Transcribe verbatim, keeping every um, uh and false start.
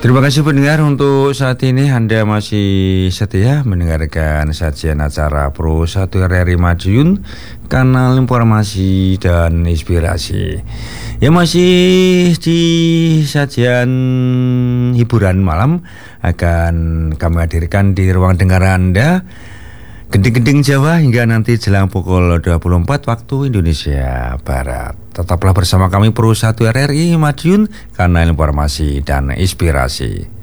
Terima kasih pendengar, untuk saat ini Anda masih setia mendengarkan sajian acara Pro satu R R I Madiun, kanal informasi dan inspirasi. Ya, masih di sajian hiburan malam akan kami hadirkan di ruang dengar Anda Gending-gending Jawa hingga nanti jelang pukul dua puluh empat waktu Indonesia Barat. Tetaplah bersama kami Pro satu R R I Madiun, kanal informasi dan inspirasi.